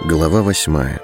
Глава 8.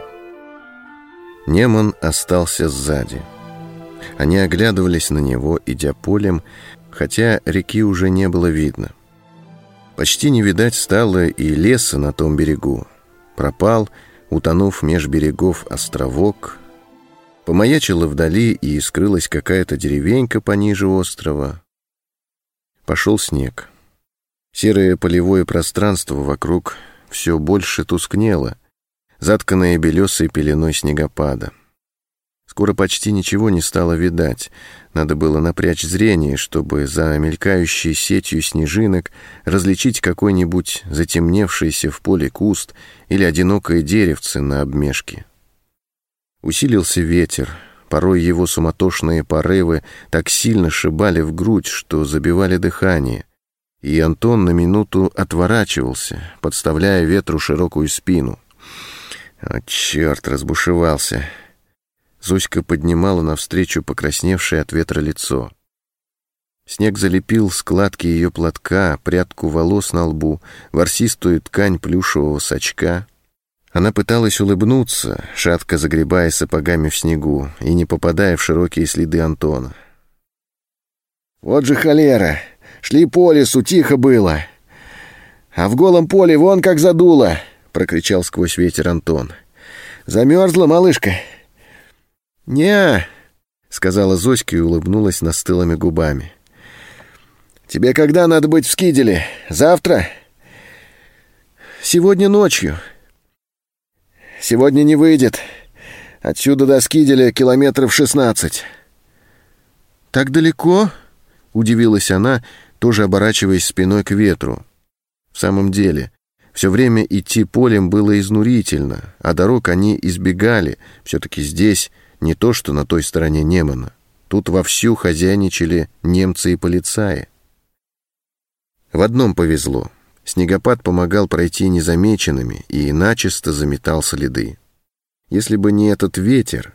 Неман остался сзади. Они оглядывались на него, идя полем, хотя реки уже не было видно. Почти не видать стало и леса на том берегу. Пропал, утонув меж берегов, островок. Помаячила вдали, и скрылась какая-то деревенька пониже острова. Пошел снег. Серое полевое пространство вокруг все больше тускнело, затканное белесой пеленой снегопада. Скоро почти ничего не стало видать. Надо было напрячь зрение, чтобы за мелькающей сетью снежинок различить какой-нибудь затемневшийся в поле куст или одинокое деревце на обмежке. Усилился ветер. Порой его суматошные порывы так сильно шибали в грудь, что забивали дыхание, и Антон на минуту отворачивался, подставляя ветру широкую спину. «О, черт, разбушевался!» Зоська поднимала навстречу покрасневшее от ветра лицо. Снег залепил складки ее платка, прядку волос на лбу, ворсистую ткань плюшевого сачка. Она пыталась улыбнуться, шатко загребая сапогами в снегу и не попадая в широкие следы Антона. «Вот же холера! Шли по лесу, тихо было! А в голом поле вон как задуло!» — прокричал сквозь ветер Антон. «Замерзла, малышка?» «Не-а», сказала Зоська и улыбнулась настылыми губами. «Тебе когда надо быть в Скиделе? Завтра?» «Сегодня ночью». «Сегодня не выйдет. Отсюда до Скиделя километров 16». «Так далеко?» — удивилась она, тоже оборачиваясь спиной к ветру. В самом деле, все время идти полем было изнурительно, а дорог они избегали. Все-таки здесь не то, что на той стороне Немана. Тут вовсю хозяйничали немцы и полицаи. В одном повезло. Снегопад помогал пройти незамеченными и начисто заметал следы. Если бы не этот ветер...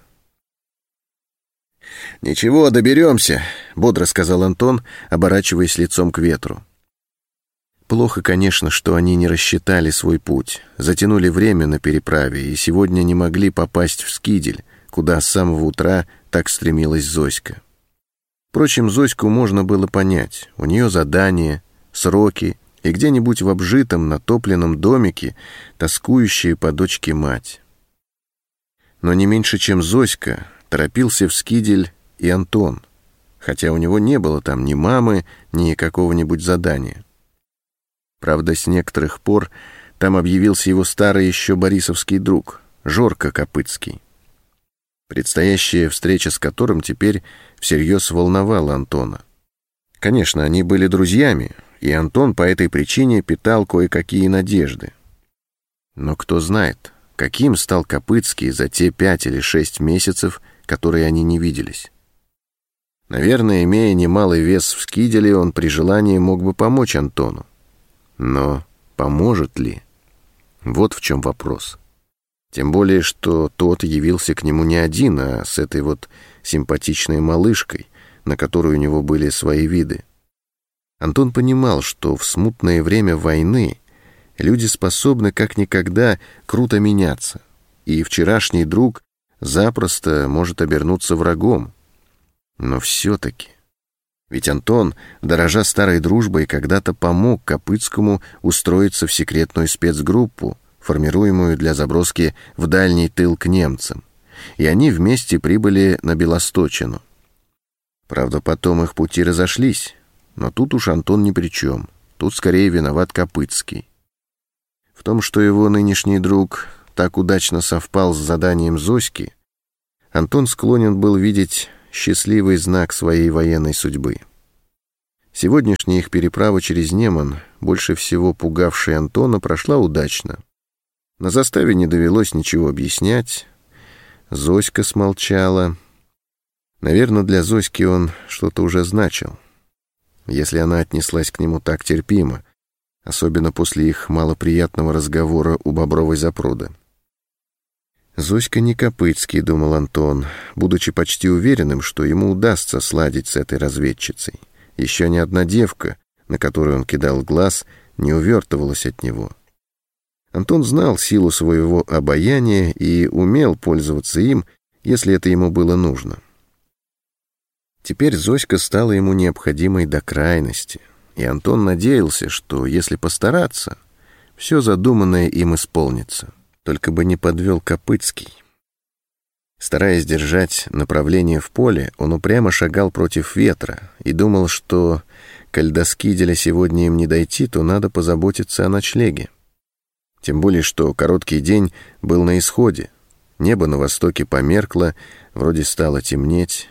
«Ничего, доберемся», — бодро сказал Антон, оборачиваясь лицом к ветру. Плохо, конечно, что они не рассчитали свой путь, затянули время на переправе и сегодня не могли попасть в Скидель, куда с самого утра так стремилась Зоська. Впрочем, Зоську можно было понять. У нее задание, сроки и где-нибудь в обжитом, натопленном домике тоскующая по дочке мать. Но не меньше, чем Зоська, торопился в Скидель и Антон, хотя у него не было там ни мамы, ни какого-нибудь задания. Правда, с некоторых пор там объявился его старый еще борисовский друг, Жорко Копыцкий, предстоящая встреча с которым теперь всерьез волновала Антона. Конечно, они были друзьями, и Антон по этой причине питал кое-какие надежды. Но кто знает, каким стал Копыцкий за те 5 или 6 месяцев, которые они не виделись. Наверное, имея немалый вес в Скиделе, он при желании мог бы помочь Антону. Но поможет ли? Вот в чем вопрос. Тем более, что тот явился к нему не один, а с этой вот симпатичной малышкой, на которую у него были свои виды. Антон понимал, что в смутное время войны люди способны как никогда круто меняться, и вчерашний друг запросто может обернуться врагом. Но все-таки... Ведь Антон, дорожа старой дружбой, когда-то помог Копыцкому устроиться в секретную спецгруппу, формируемую для заброски в дальний тыл к немцам, и они вместе прибыли на Белосточину. Правда, потом их пути разошлись, но тут уж Антон ни при чем, тут скорее виноват Копыцкий. В том, что его нынешний друг так удачно совпал с заданием Зоськи, Антон склонен был видеть счастливый знак своей военной судьбы. Сегодняшняя их переправа через Неман, больше всего пугавшая Антона, прошла удачно. На заставе не довелось ничего объяснять. Зоська смолчала. Наверное, для Зоськи он что-то уже значил, если она отнеслась к нему так терпимо, особенно после их малоприятного разговора у Бобровой запруды. «Зоська не Копыцкий», — думал Антон, будучи почти уверенным, что ему удастся сладить с этой разведчицей. Еще ни одна девка, на которую он кидал глаз, не увертывалась от него. Антон знал силу своего обаяния и умел пользоваться им, если это ему было нужно. Теперь Зоська стала ему необходимой до крайности, и Антон надеялся, что, если постараться, все задуманное им исполнится. Только бы не подвел Копыцкий. Стараясь держать направление в поле, он упрямо шагал против ветра и думал, что, коль до Скиделя сегодня им не дойти, то надо позаботиться о ночлеге. Тем более, что короткий день был на исходе. Небо на востоке померкло, вроде стало темнеть.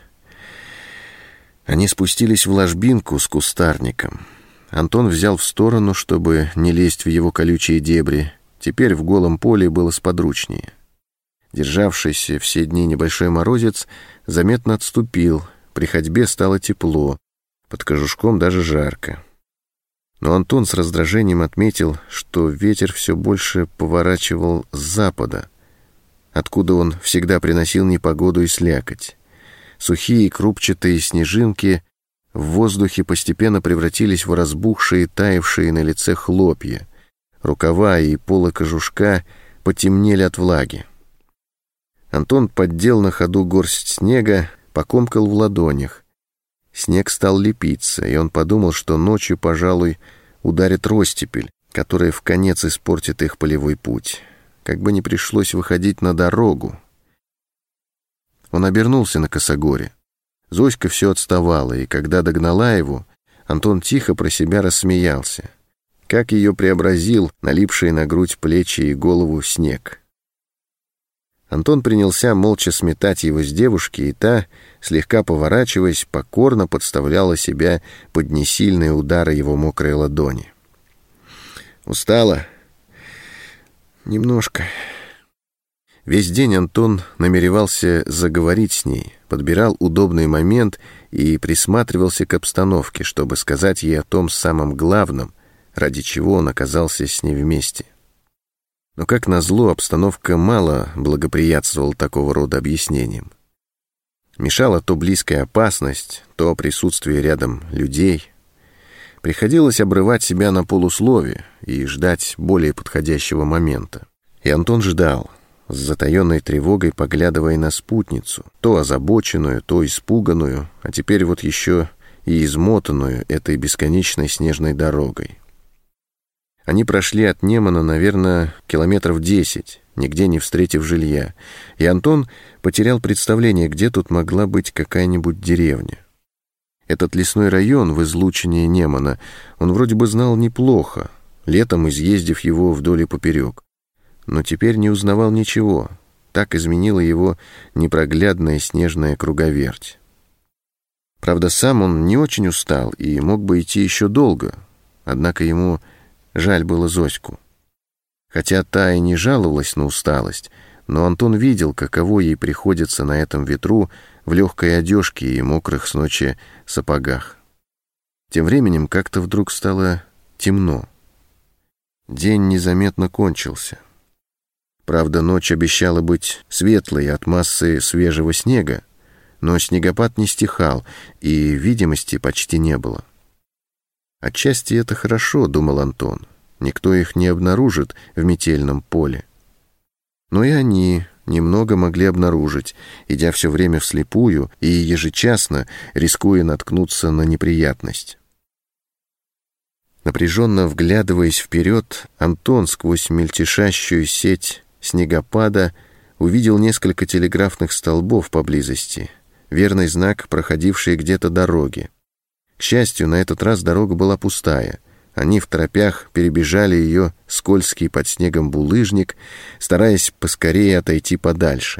Они спустились в ложбинку с кустарником. Антон взял в сторону, чтобы не лезть в его колючие дебри. Теперь в голом поле было сподручнее. Державшийся все дни небольшой морозец заметно отступил, при ходьбе стало тепло, под кожушком даже жарко. Но Антон с раздражением отметил, что ветер все больше поворачивал с запада, откуда он всегда приносил непогоду и слякоть. Сухие крупчатые снежинки в воздухе постепенно превратились в разбухшие, таявшие на лице хлопья. Рукава и полы кожушка потемнели от влаги. Антон поддел на ходу горсть снега, покомкал в ладонях. Снег стал лепиться, и он подумал, что ночью, пожалуй, ударит ростепель, которая вконец испортит их полевой путь. Как бы не пришлось выходить на дорогу. Он обернулся на косогоре. Зоська все отставала, и когда догнала его, Антон тихо про себя рассмеялся. Как ее преобразил налипший на грудь, плечи и голову снег. Антон принялся молча сметать его с девушки, и та, слегка поворачиваясь, покорно подставляла себя под несильные удары его мокрой ладони. «Устала?» «Немножко». Весь день Антон намеревался заговорить с ней, подбирал удобный момент и присматривался к обстановке, чтобы сказать ей о том самом главном, ради чего он оказался с ней вместе. Но, как назло, обстановка мало благоприятствовала такого рода объяснениям. Мешала то близкая опасность, то присутствие рядом людей. Приходилось обрывать себя на полуслове и ждать более подходящего момента. И Антон ждал, с затаенной тревогой поглядывая на спутницу, то озабоченную, то испуганную, а теперь вот еще и измотанную этой бесконечной снежной дорогой. Они прошли от Немана, наверное, 10 километров, нигде не встретив жилья, и Антон потерял представление, где тут могла быть какая-нибудь деревня. Этот лесной район в излучине Немана он вроде бы знал неплохо, летом изъездив его вдоль и поперек, но теперь не узнавал ничего, так изменила его непроглядная снежная круговерть. Правда, сам он не очень устал и мог бы идти еще долго, однако ему жаль было Зоську. Хотя та и не жаловалась на усталость, но Антон видел, каково ей приходится на этом ветру в легкой одежке и мокрых с ночи сапогах. Тем временем как-то вдруг стало темно. День незаметно кончился. Правда, ночь обещала быть светлой от массы свежего снега, но снегопад не стихал, и видимости почти не было. Отчасти это хорошо, думал Антон. Никто их не обнаружит в метельном поле. Но и они немного могли обнаружить, идя все время вслепую и ежечасно рискуя наткнуться на неприятность. Напряженно вглядываясь вперед, Антон сквозь мельтешащую сеть снегопада увидел несколько телеграфных столбов поблизости, верный знак проходившей где-то дороги. К счастью, на этот раз дорога была пустая. Они второпях перебежали ее скользкий под снегом булыжник, стараясь поскорее отойти подальше.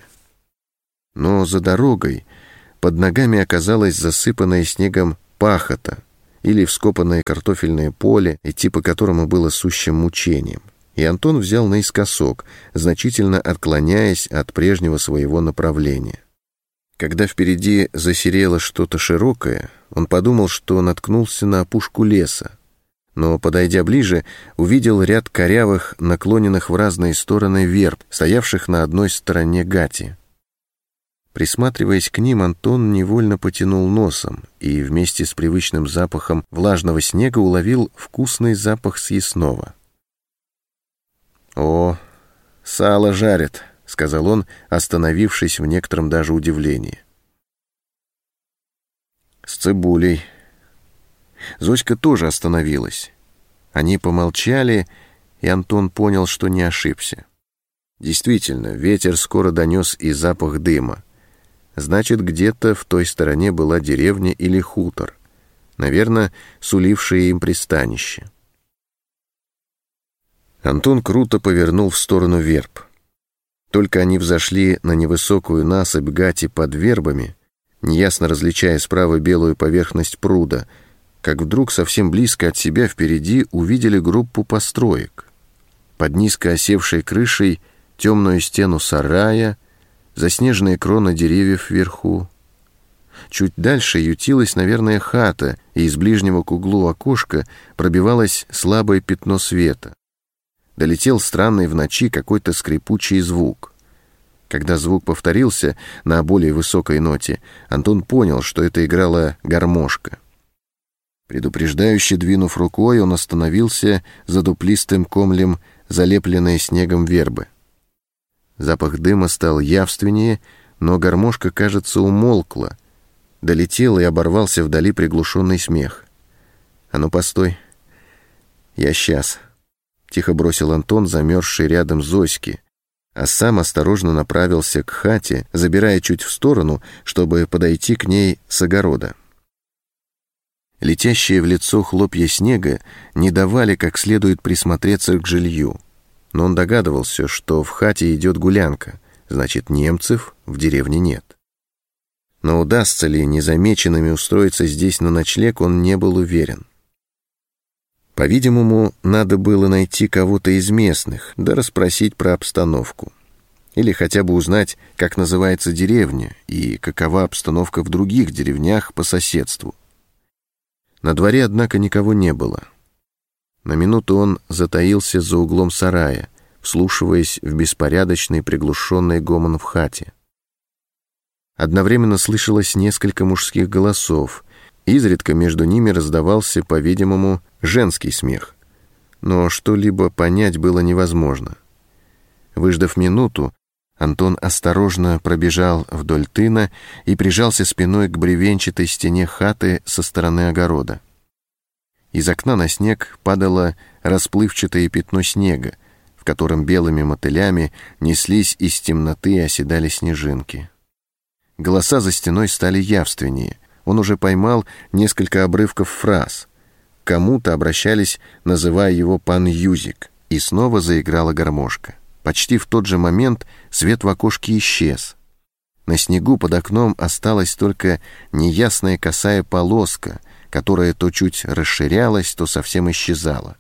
Но за дорогой под ногами оказалось засыпанное снегом пахота или вскопанное картофельное поле, идти по которому было сущим мучением. И Антон взял наискосок, значительно отклоняясь от прежнего своего направления. Когда впереди засерело что-то широкое, он подумал, что наткнулся на опушку леса, но, подойдя ближе, увидел ряд корявых, наклоненных в разные стороны верб, стоявших на одной стороне гати. Присматриваясь к ним, Антон невольно потянул носом и вместе с привычным запахом влажного снега уловил вкусный запах съестного. «О, сало жарят», — сказал он, остановившись в некотором даже удивлении. «С цибулей». Зоська тоже остановилась. Они помолчали, и Антон понял, что не ошибся. Действительно, ветер скоро донес и запах дыма. Значит, где-то в той стороне была деревня или хутор, наверное, сулившие им пристанище. Антон круто повернул в сторону верб. Только они взошли на невысокую насыпь гати под вербами, неясно различая справа белую поверхность пруда, как вдруг совсем близко от себя впереди увидели группу построек. Под низко осевшей крышей темную стену сарая, заснеженные кроны деревьев вверху. Чуть дальше ютилась, наверное, хата, и из ближнего к углу окошка пробивалось слабое пятно света. Долетел странный в ночи какой-то скрипучий звук. Когда звук повторился на более высокой ноте, Антон понял, что это играла гармошка. Предупреждающе двинув рукой, он остановился за дуплистым комлем, залепленной снегом вербы. Запах дыма стал явственнее, но гармошка, кажется, умолкла. Долетел и оборвался вдали приглушенный смех. «А ну, постой! Я сейчас!» — тихо бросил Антон, замерзший рядом Зоськи, а сам осторожно направился к хате, забирая чуть в сторону, чтобы подойти к ней с огорода. Летящие в лицо хлопья снега не давали как следует присмотреться к жилью, но он догадывался, что в хате идет гулянка, значит, немцев в деревне нет. Но удастся ли незамеченными устроиться здесь на ночлег, он не был уверен. По-видимому, надо было найти кого-то из местных, да расспросить про обстановку. Или хотя бы узнать, как называется деревня и какова обстановка в других деревнях по соседству. На дворе, однако, никого не было. На минуту он затаился за углом сарая, вслушиваясь в беспорядочный приглушенный гомон в хате. Одновременно слышалось несколько мужских голосов. Изредка между ними раздавался, по-видимому, женский смех. Но что-либо понять было невозможно. Выждав минуту, Антон осторожно пробежал вдоль тына и прижался спиной к бревенчатой стене хаты со стороны огорода. Из окна на снег падало расплывчатое пятно снега, в котором белыми мотылями неслись из темноты и оседали снежинки. Голоса за стеной стали явственнее. Он уже поймал несколько обрывков фраз. Кому-то обращались, называя его «пан Юзик», и снова заиграла гармошка. Почти в тот же момент свет в окошке исчез. На снегу под окном осталась только неясная косая полоска, которая то чуть расширялась, то совсем исчезала.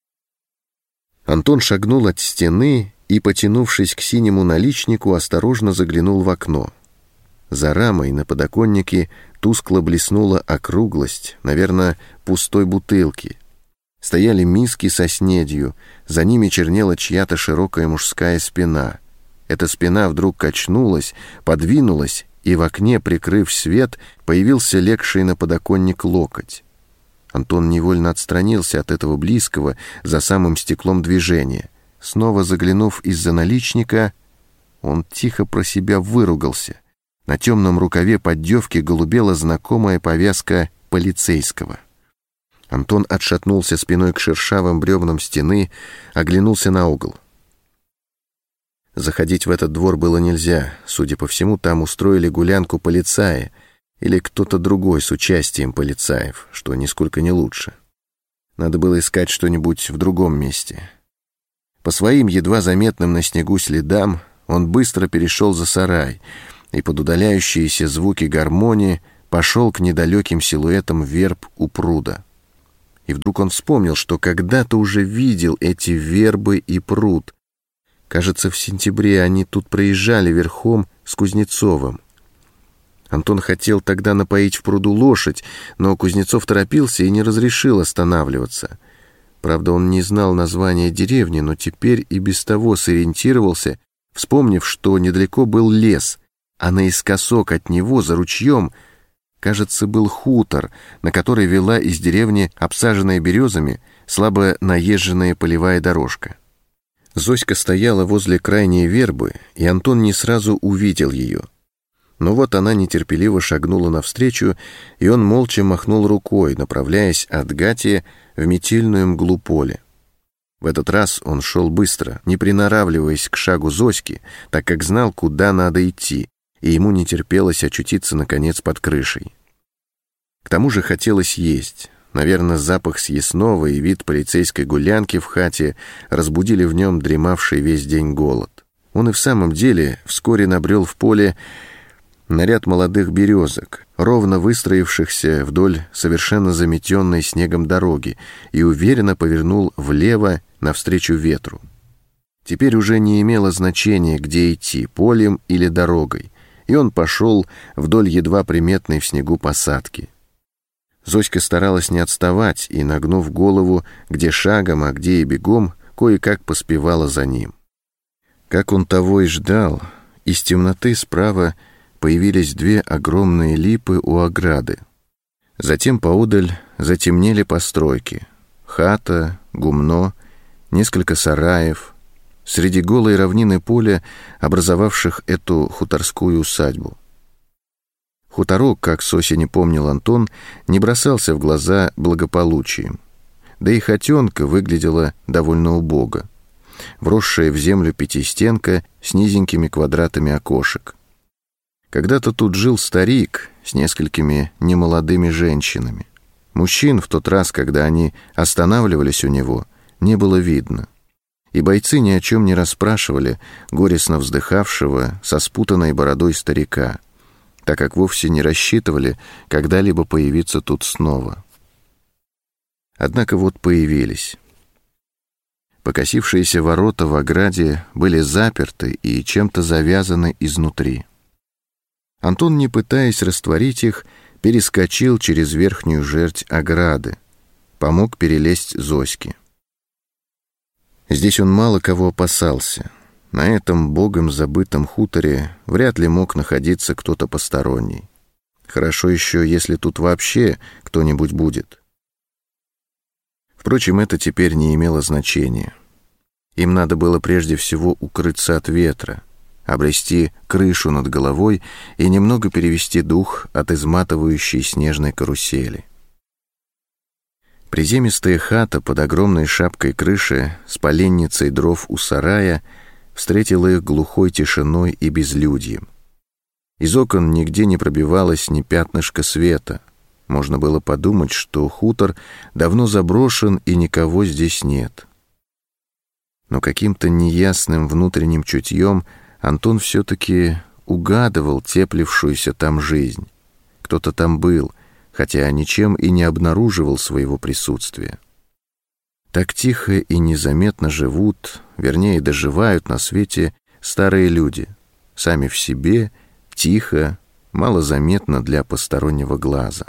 Антон шагнул от стены и, потянувшись к синему наличнику, осторожно заглянул в окно. За рамой на подоконнике тускло блеснула округлость, наверное, пустой бутылки. Стояли миски со снедью, за ними чернела чья-то широкая мужская спина. Эта спина вдруг качнулась, подвинулась, и в окне, прикрыв свет, появился легший на подоконник локоть. Антон невольно отстранился от этого близкого за самым стеклом движения. Снова заглянув из-за наличника, он тихо про себя выругался. На темном рукаве поддевки голубела знакомая повязка полицейского. Антон отшатнулся спиной к шершавым бревнам стены, оглянулся на угол. Заходить в этот двор было нельзя. Судя по всему, там устроили гулянку полицаи или кто-то другой с участием полицаев, что нисколько не лучше. Надо было искать что-нибудь в другом месте. По своим едва заметным на снегу следам он быстро перешел за сарай и под удаляющиеся звуки гармонии пошел к недалеким силуэтам верб у пруда. И вдруг он вспомнил, что когда-то уже видел эти вербы и пруд. Кажется, в сентябре они тут проезжали верхом с Кузнецовым. Антон хотел тогда напоить в пруду лошадь, но Кузнецов торопился и не разрешил останавливаться. Правда, он не знал названия деревни, но теперь и без того сориентировался, вспомнив, что недалеко был лес, а наискосок от него, за ручьем, кажется, был хутор, на который вела из деревни обсаженная березами слабо наезженная полевая дорожка. Зоська стояла возле крайней вербы, и Антон не сразу увидел ее. Но вот она нетерпеливо шагнула навстречу, и он молча махнул рукой, направляясь от Гати в метельную мглу поля. В этот раз он шел быстро, не приноравливаясь к шагу Зоськи, так как знал, куда надо идти, и ему не терпелось очутиться, наконец, под крышей. К тому же хотелось есть. Наверное, запах съестного и вид полицейской гулянки в хате разбудили в нем дремавший весь день голод. Он и в самом деле вскоре набрел в поле на ряд молодых березок, ровно выстроившихся вдоль совершенно заметенной снегом дороги, и уверенно повернул влево навстречу ветру. Теперь уже не имело значения, где идти, полем или дорогой, и он пошел вдоль едва приметной в снегу посадки. Зоська старалась не отставать и, нагнув голову, где шагом, а где и бегом, кое-как поспевала за ним. Как он того и ждал, из темноты справа появились две огромные липы у ограды. Затем поодаль затемнели постройки. Хата, гумно, несколько сараев. Среди голой равнины поля, образовавших эту хуторскую усадьбу. Хуторок, как с осени помнил Антон, не бросался в глаза благополучием. Да и хотенка выглядела довольно убого. Вросшая в землю пятистенка с низенькими квадратами окошек. Когда-то тут жил старик с несколькими немолодыми женщинами. Мужчин в тот раз, когда они останавливались у него, не было видно. И бойцы ни о чем не расспрашивали горестно вздыхавшего со спутанной бородой старика, так как вовсе не рассчитывали когда-либо появиться тут снова. Однако вот появились. Покосившиеся ворота в ограде были заперты и чем-то завязаны изнутри. Антон, не пытаясь растворить их, перескочил через верхнюю жерть ограды, помог перелезть Зоське. Здесь он мало кого опасался. На этом богом забытом хуторе вряд ли мог находиться кто-то посторонний. Хорошо еще, если тут вообще кто-нибудь будет. Впрочем, это теперь не имело значения. Им надо было прежде всего укрыться от ветра, обрести крышу над головой и немного перевести дух от изматывающей снежной карусели. Приземистая хата под огромной шапкой крыши с поленницей дров у сарая встретила их глухой тишиной и безлюдьем. Из окон нигде не пробивалось ни пятнышка света. Можно было подумать, что хутор давно заброшен и никого здесь нет. Но каким-то неясным внутренним чутьем Антон все-таки угадывал теплившуюся там жизнь. Кто-то там был, хотя ничем и не обнаруживал своего присутствия. Так тихо и незаметно живут, вернее, доживают на свете старые люди, сами в себе, тихо, малозаметно для постороннего глаза.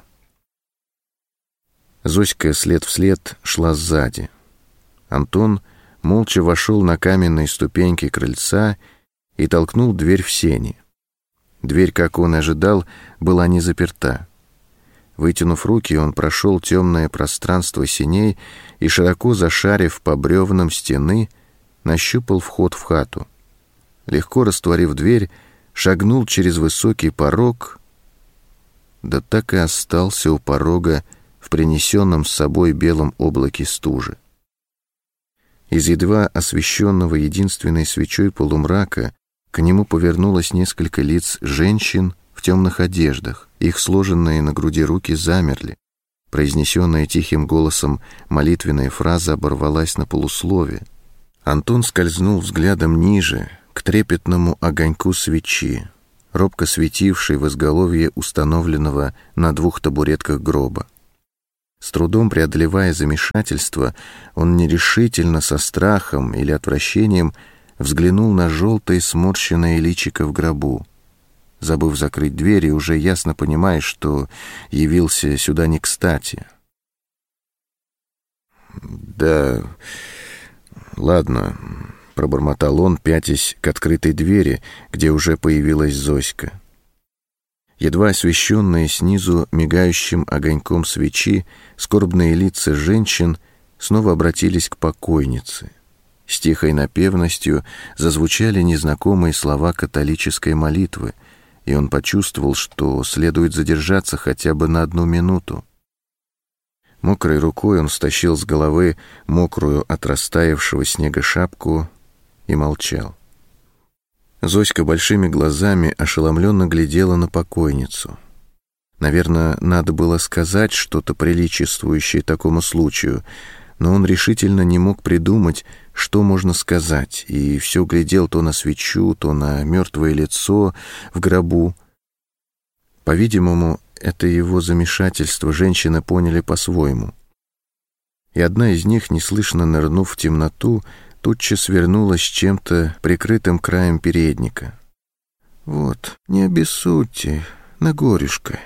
Зоська след в след шла сзади. Антон молча вошел на каменные ступеньки крыльца и толкнул дверь в сени. Дверь, как он ожидал, была не заперта. Вытянув руки, он прошел темное пространство сеней и, широко зашарив по бревнам стены, нащупал вход в хату. Легко растворив дверь, шагнул через высокий порог, да так и остался у порога в принесенном с собой белом облаке стужи. Из едва освещенного единственной свечой полумрака к нему повернулось несколько лиц женщин в темных одеждах. Их сложенные на груди руки замерли. Произнесенная тихим голосом молитвенная фраза оборвалась на полуслове. Антон скользнул взглядом ниже, к трепетному огоньку свечи, робко светившей в изголовье установленного на 2 табуретках гроба. С трудом преодолевая замешательство, он нерешительно, со страхом или отвращением взглянул на желтое сморщенное личико в гробу, забыв закрыть дверь и уже ясно понимая, что явился сюда не кстати. «Да, ладно», — пробормотал он, пятясь к открытой двери, где уже появилась Зоська. Едва освещенные снизу мигающим огоньком свечи, скорбные лица женщин снова обратились к покойнице. С тихой напевностью зазвучали незнакомые слова католической молитвы, и он почувствовал, что следует задержаться хотя бы на 1 минуту. Мокрой рукой он стащил с головы мокрую от растаявшего снега шапку и молчал. Зоська большими глазами ошеломленно глядела на покойницу. Наверное, надо было сказать что-то приличествующее такому случаю, но он решительно не мог придумать, что можно сказать, и все глядел то на свечу, то на мертвое лицо в гробу. По-видимому, это его замешательство женщины поняли по-своему. И одна из них, неслышно нырнув в темноту, тотчас вернулась с чем-то прикрытым краем передника. «Вот, не обессудьте, Нагорюшка».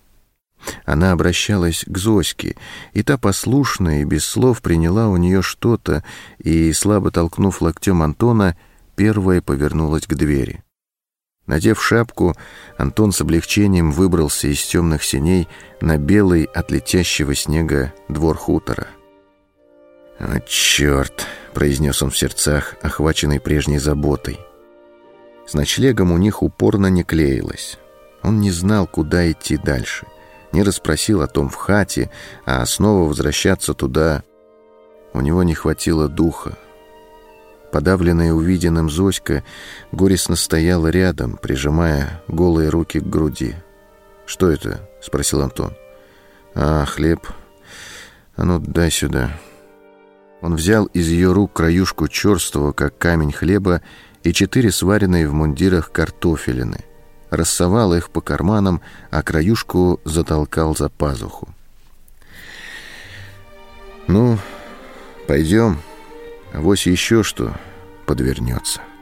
Она обращалась к Зоське, и та послушно и без слов приняла у нее что-то и, слабо толкнув локтем Антона, первая повернулась к двери. Надев шапку, Антон с облегчением выбрался из темных сеней на белый от летящего снега двор хутора. «О, черт!» — произнес он в сердцах, охваченный прежней заботой. С ночлегом у них упорно не клеилось. Он не знал, куда идти дальше. Не расспросил о том в хате, а снова возвращаться туда у него не хватило духа. Подавленная увиденным Зоська горестно стояла рядом, прижимая голые руки к груди. «Что это?» — спросил Антон. «А, хлеб. А ну, дай сюда». Он взял из ее рук краюшку черствого, как камень, хлеба и 4 сваренные в мундирах картофелины. Рассовал их по карманам, а краюшку затолкал за пазуху. «Ну, пойдем, авось еще что подвернется».